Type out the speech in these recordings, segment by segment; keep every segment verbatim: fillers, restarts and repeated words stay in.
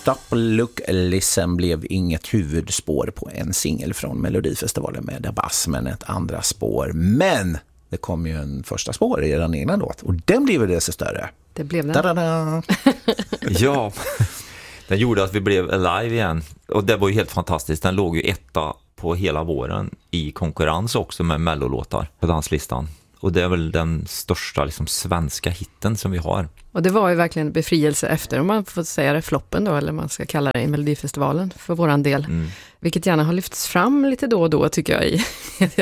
Stop, Look, Listen blev inget huvudspår på en singel från Melodifestivalen med Dabas, men ett andra spår. Men det kom ju en första spår i den egna låt och den blev det så större. Det blev den. Da-da-da. Ja, den gjorde att vi blev alive igen. Och det var ju helt fantastiskt. Den låg ju etta på hela våren i konkurrens också med mellolåtar på danslistan. Och det är väl den största liksom, svenska hitten som vi har. Och det var ju verkligen befrielse efter, om man får säga det, floppen då, eller man ska kalla det i Melodifestivalen för våran del. Mm. Vilket gärna har lyfts fram lite då och då, tycker jag. I.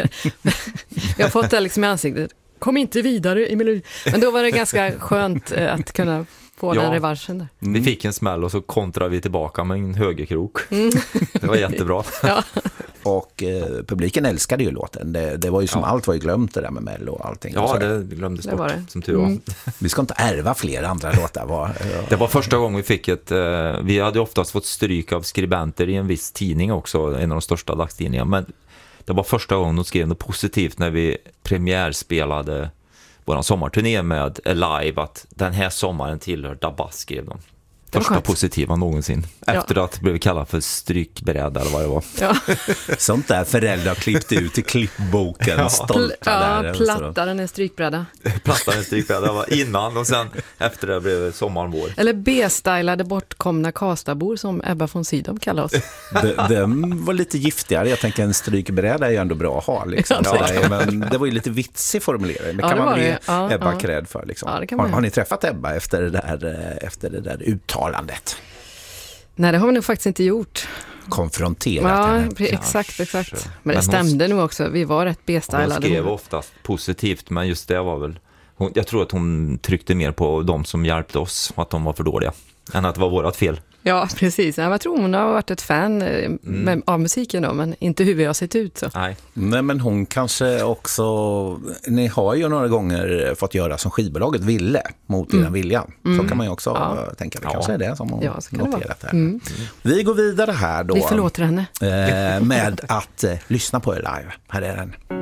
Jag har fått det liksom i ansiktet. Kom inte vidare i Melodi. Men då var det ganska skönt eh, att kunna få ja, den revanschen där. Mm. Vi fick en smäll och så kontrade vi tillbaka med en högerkrok. Mm. Det var jättebra. Ja. Och eh, publiken älskade ju låten. Det, det var ju som ja. allt var ju glömt det där med Mello och allting. Ja, och det glömdes det bort, var det. Som tur var. Mm. Vi ska inte ärva fler andra låtar. Var, ja. Det var första gången vi fick ett... Eh, vi hade oftast fått stryk av skribenter i en viss tidning också, en av de största dagstidningarna. Men det var första gången de skrev något positivt när vi premiärspelade vår sommarturné med Alive, att den här sommaren tillhör Dabas, skrev de. Första positiva någonsin. Efter ja. att det blev kallat för strykbräda eller vad det var. Ja. Sånt där föräldrar klippte ut i klippboken. Ja. Stolta ja, där. plattaren är strykbräda. Plattaren är strykbräda. Det var innan och sen efter det blev sommaren vår. Eller B-stylade bortkomna kastabor som Ebba von Sydow kallar oss. De, de var lite giftigare. Jag tänker en strykbräda är ju ändå bra att ha. Liksom. Ja. Så, men det var ju lite vitsig formulering. Det kan ja, det man bli ja, Ebba ja. cred för. Liksom. Ja, har, har ni träffat Ebba efter det där, efter det där uttalandet? Nej, det har vi nog faktiskt inte gjort. Konfronterat ja, henne. Exakt, exakt. Men, men det stämde hon, nog också. Vi var rätt bestylade. Hon skrev oftast positivt, men just det var väl... Hon, jag tror att hon tryckte mer på de som hjälpte oss, att de var för dåliga, än att det var vårat fel. Ja, precis. Jag tror hon har varit ett fan mm. av musiken då, men inte hur vi har sett ut. Så. Nej. Nej, men hon kanske också... Ni har ju några gånger fått göra som skivbolaget ville, mot mm. den viljan. Så mm. kan man ju också ja. tänka. Det ja. kanske är det som hon ja, noterat här. Mm. Vi går vidare här då. Vi förlåter henne. Eh, med att eh, lyssna på er live. Här är den.